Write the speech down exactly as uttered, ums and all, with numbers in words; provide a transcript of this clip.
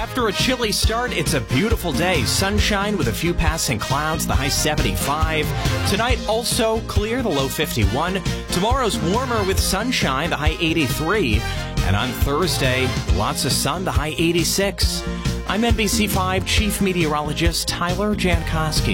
After a chilly start, it's a beautiful day. Sunshine with a few passing clouds, the high seventy-five. Tonight, also clear, the low fifty-one. Tomorrow's warmer with sunshine, the high eighty-three. And on Thursday, lots of sun, the high eighty-six. I'm N B C five Chief Meteorologist Tyler Jankowski.